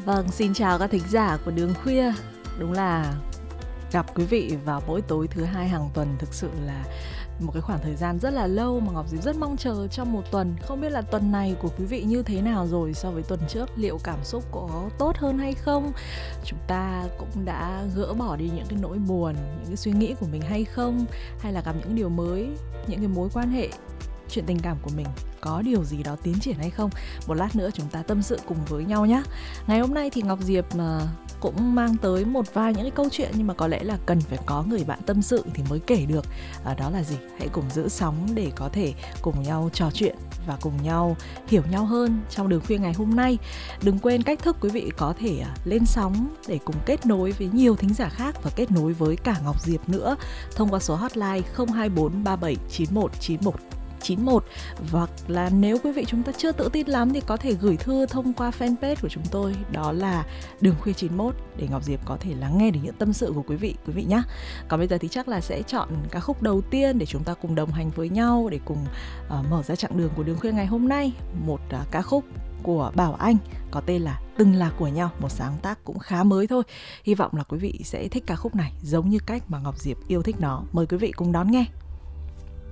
Vâng, xin chào các thính giả của Đường Khuya. Đúng là gặp quý vị vào mỗi tối thứ hai hàng tuần thực sự là một cái khoảng thời gian rất là lâu mà Ngọc Diệp rất mong chờ trong một tuần. Không biết là tuần này của quý vị như thế nào rồi so với tuần trước, liệu cảm xúc có tốt hơn hay không? Chúng ta cũng đã gỡ bỏ đi những cái nỗi buồn, những cái suy nghĩ của mình hay không? Hay là gặp những điều mới, những cái mối quan hệ, chuyện tình cảm của mình có điều gì đó tiến triển hay không? Một lát nữa chúng ta tâm sự cùng với nhau nhé. Ngày hôm nay thì Ngọc Diệp cũng mang tới một vài những cái câu chuyện, nhưng mà có lẽ là cần phải có người bạn tâm sự thì mới kể được. Đó là gì? Hãy cùng giữ sóng để có thể cùng nhau trò chuyện và cùng nhau hiểu nhau hơn trong Đường Khuya ngày hôm nay. Đừng quên cách thức quý vị có thể lên sóng để cùng kết nối với nhiều thính giả khác và kết nối với cả Ngọc Diệp nữa thông qua số hotline 024 37 91 91 91. Hoặc là nếu quý vị chúng ta chưa tự tin lắm thì có thể gửi thư thông qua fanpage của chúng tôi, đó là Đường Khuya 91, để Ngọc Diệp có thể lắng nghe được những tâm sự của quý vị nhé. Còn bây giờ thì chắc là sẽ chọn ca khúc đầu tiên để chúng ta cùng đồng hành với nhau, để cùng mở ra chặng đường của Đường Khuya ngày hôm nay. Một ca khúc của Bảo Anh có tên là Từng Là Của Nhau, một sáng tác cũng khá mới thôi. Hy vọng là quý vị sẽ thích ca khúc này giống như cách mà Ngọc Diệp yêu thích nó. Mời quý vị cùng đón nghe.